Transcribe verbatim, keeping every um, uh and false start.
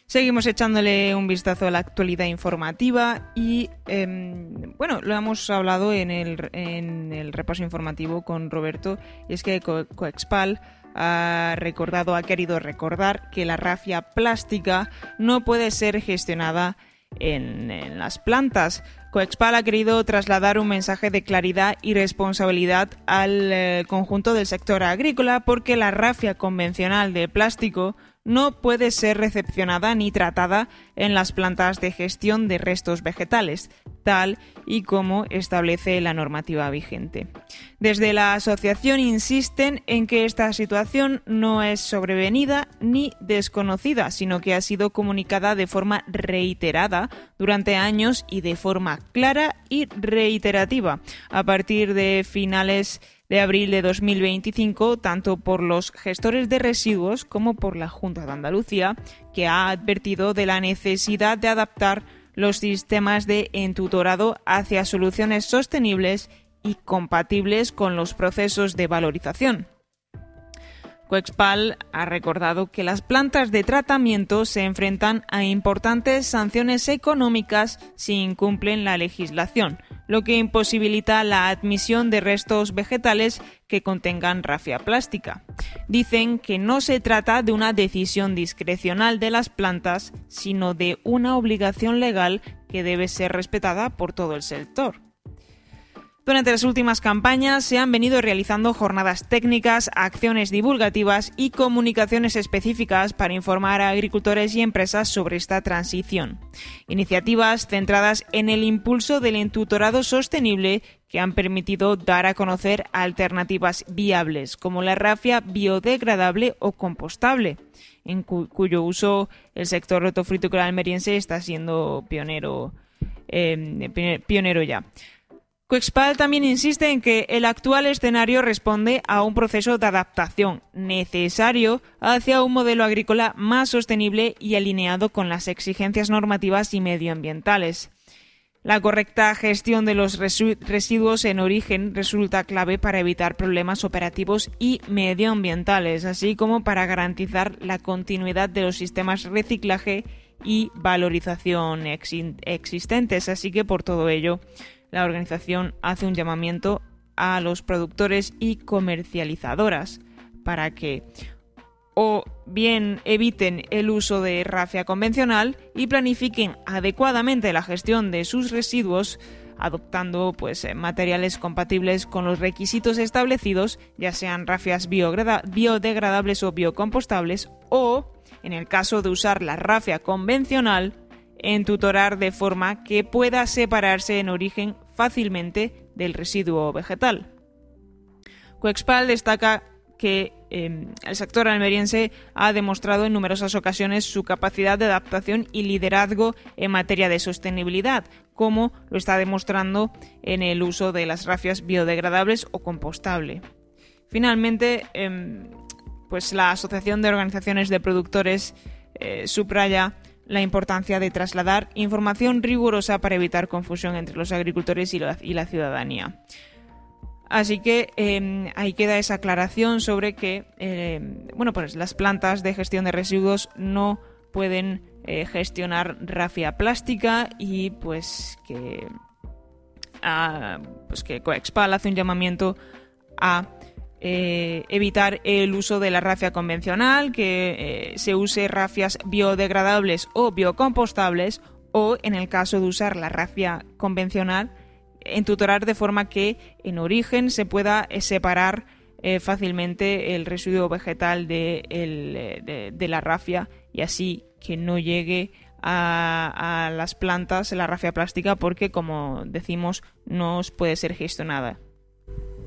Seguimos echándole un vistazo a la actualidad informativa y, eh, bueno, lo hemos hablado en el, en el repaso informativo con Roberto, y es que Co- Coexpal ha recordado, ha querido recordar que la rafia plástica no puede ser gestionada en, en las plantas. Coexpal ha querido trasladar un mensaje de claridad y responsabilidad al eh, conjunto del sector agrícola, porque la rafia convencional de plástico no puede ser recepcionada ni tratada en las plantas de gestión de restos vegetales, tal y como establece la normativa vigente. Desde la asociación insisten en que esta situación no es sobrevenida ni desconocida, sino que ha sido comunicada de forma reiterada durante años y de forma clara y reiterativa a partir de finales de abril de dos mil veinticinco, tanto por los gestores de residuos como por la Junta de Andalucía, que ha advertido de la necesidad de adaptar los sistemas de entutorado hacia soluciones sostenibles y compatibles con los procesos de valorización. Coexpal ha recordado que las plantas de tratamiento se enfrentan a importantes sanciones económicas si incumplen la legislación, lo que imposibilita la admisión de restos vegetales que contengan rafia plástica. Dicen que no se trata de una decisión discrecional de las plantas, sino de una obligación legal que debe ser respetada por todo el sector. Durante las últimas campañas se han venido realizando jornadas técnicas, acciones divulgativas y comunicaciones específicas para informar a agricultores y empresas sobre esta transición. Iniciativas centradas en el impulso del entutorado sostenible que han permitido dar a conocer alternativas viables, como la rafia biodegradable o compostable, en cu- cuyo uso el sector hortofrutícola almeriense está siendo pionero, eh, pionero ya. Coexpal también insiste en que el actual escenario responde a un proceso de adaptación necesario hacia un modelo agrícola más sostenible y alineado con las exigencias normativas y medioambientales. La correcta gestión de los residuos en origen resulta clave para evitar problemas operativos y medioambientales, así como para garantizar la continuidad de los sistemas de reciclaje y valorización existentes. Así que, por todo ello, la organización hace un llamamiento a los productores y comercializadoras para que o bien eviten el uso de rafia convencional y planifiquen adecuadamente la gestión de sus residuos, adoptando pues materiales compatibles con los requisitos establecidos, ya sean rafias biodegradables o biocompostables, o, en el caso de usar la rafia convencional, entutorar de forma que pueda separarse en origen fácilmente del residuo vegetal. Coexpal destaca que eh, el sector almeriense ha demostrado en numerosas ocasiones su capacidad de adaptación y liderazgo en materia de sostenibilidad, como lo está demostrando en el uso de las rafias biodegradables o compostable. Finalmente, eh, pues la Asociación de Organizaciones de Productores eh, subraya la importancia de trasladar información rigurosa para evitar confusión entre los agricultores y la, y la ciudadanía. Así que eh, ahí queda esa aclaración sobre que eh, bueno, pues las plantas de gestión de residuos no pueden eh, gestionar rafia plástica y pues que, a, pues que Coexpal hace un llamamiento a Eh, evitar el uso de la rafia convencional, que eh, se use rafias biodegradables o biocompostables, o en el caso de usar la rafia convencional, entutorar de forma que en origen se pueda eh, separar eh, fácilmente el residuo vegetal de, el, de, de la rafia, y así que no llegue a, a las plantas la rafia plástica, porque, como decimos, no puede ser gestionada.